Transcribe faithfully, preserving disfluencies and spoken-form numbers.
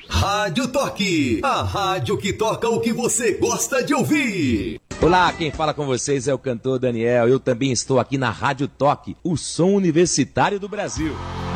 Rádio Toque, a rádio que toca o que você gosta de ouvir. Olá, quem fala com vocês é o cantor Daniel. Eu também estou aqui na Rádio Toque, o som universitário do Brasil.